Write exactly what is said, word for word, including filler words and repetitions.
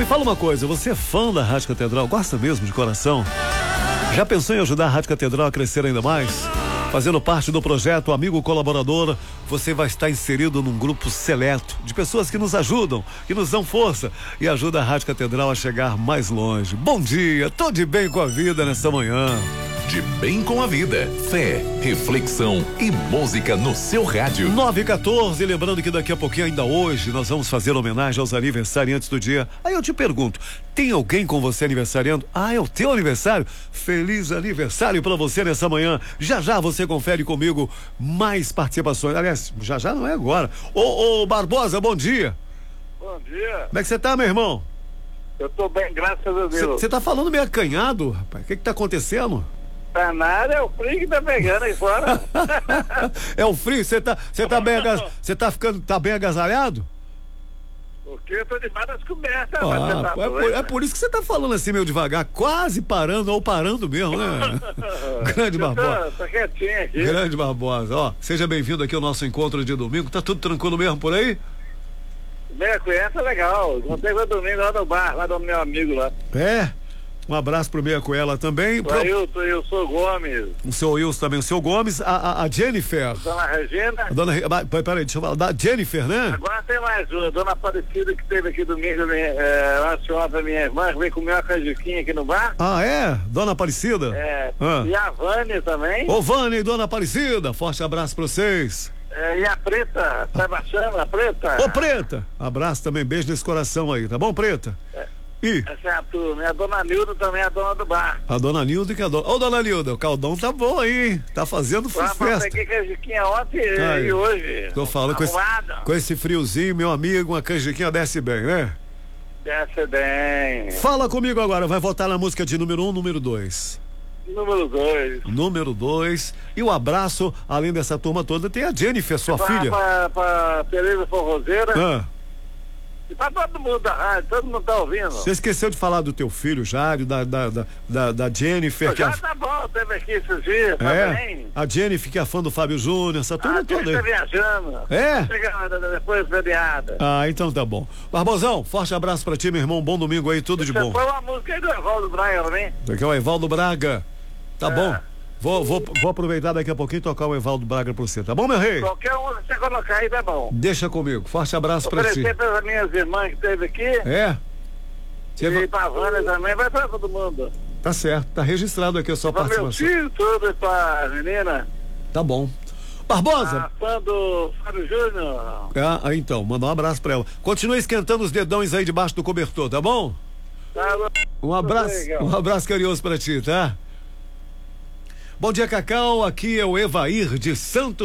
fala uma coisa, você é fã da Rádio Catedral? Gosta mesmo de coração? Já pensou em ajudar a Rádio Catedral a crescer ainda mais? Fazendo parte do projeto Amigo Colaborador, você vai estar inserido num grupo seleto de pessoas que nos ajudam, que nos dão força e ajuda a Rádio Catedral a chegar mais longe. Bom dia, tô de bem com a vida nessa manhã. De bem com a vida, fé, reflexão e música no seu rádio. nove e quatorze, lembrando que daqui a pouquinho, ainda hoje, nós vamos fazer homenagem aos aniversariantes do dia. Aí eu te pergunto, tem alguém com você aniversariando? Ah, é o teu aniversário? Feliz aniversário pra você nessa manhã. Já já você confere comigo mais participações. Aliás, já já não é agora. Ô, ô Barbosa, bom dia. Bom dia. Como é que você tá, meu irmão? Eu tô bem, graças a Deus. Você tá falando meio acanhado, rapaz. O que que tá acontecendo? Tá nada, é o frio que tá pegando aí fora. É o frio? Você tá, você tá bem agas, você tá ficando, tá bem agasalhado? Porque eu tô debaixo das cobertas. Ah, mas você tá é, por, doido, é por isso que você tá falando assim meio devagar, quase parando ou parando mesmo, né? Grande Barbosa. Tô, tô quietinho aqui. Grande Barbosa, ó, seja bem-vindo aqui ao nosso encontro de domingo. Tá tudo tranquilo mesmo por aí? Meia conhece é legal. Ontem foi domingo lá no bar, lá do meu amigo lá. É. Um abraço pro Meia Coela também. Pro... Eu, eu sou Gomes. O seu Wilson também, o seu Gomes, a, a, a Jennifer. Dona Regina. A dona, peraí, deixa eu falar, da Jennifer, né? Agora tem mais uma, Dona Aparecida, que teve aqui domingo, é, lá senhora minha irmã, que veio comer uma canjiquinha aqui no bar. Ah, é? Dona Aparecida? É, ah. E a Vânia também. Ô, Vânia e Dona Aparecida, forte abraço pra vocês. É, e a Preta, tá baixando a Preta? Ô, Preta, abraço também, beijo nesse coração aí, tá bom, Preta? É. E? Essa é a turma. E a Dona Nilda também é a dona do bar. A Dona Nilda que é a dona... Ô, Dona Nilda, o caldão tá bom aí, hein? Tá fazendo Ah, festa. peguei canjiquinha ontem Aí. e hoje. Tô falando com esse, com esse friozinho, meu amigo, uma canjiquinha desce bem, né? Desce bem. Fala comigo agora, vai votar na música de número um, número dois. Número dois. Número dois. E o abraço, além dessa turma toda, tem a Jennifer, sua pra, filha. Pra, pra Tereza Forrozeira. Ah. E pra todo mundo da rádio, todo mundo tá ouvindo. Você esqueceu de falar do teu filho, Jário, da, da, da, da, da Jennifer. Já que a... tá bom, teve aqui esses dias, tá é, bem? A Jennifer, que é fã do Fábio Júnior, essa turma Ah, toda aí. tá viajando. É? Chegando depois da feriada. Ah, então tá bom. Barbosão, forte abraço pra ti, meu irmão. Bom domingo aí, tudo de Você bom. foi uma música aí do Evaldo Braga também? Daqui é o Evaldo Braga. Tá É. bom? Vou, vou, vou aproveitar daqui a pouquinho e tocar o Evaldo Braga pra você, tá bom, meu rei? Qualquer um que você colocar aí tá bom. Deixa comigo. Forte abraço pra ti. Oferecer para as minhas irmãs que esteve aqui. É? Você E vai... pra Vânia também, vai pra todo mundo. Tá certo, tá registrado aqui a sua Pra meu participação. filho, tudo, e pra menina. Tá bom. Barbosa! A fã do Fábio Júnior. Ah, então, manda um abraço pra ela. Continua esquentando os dedões aí debaixo do cobertor, tá bom? Tá, Um abraço, legal. um abraço carinhoso pra ti, tá? Bom dia, Cacau. Aqui é o Evair de Santos.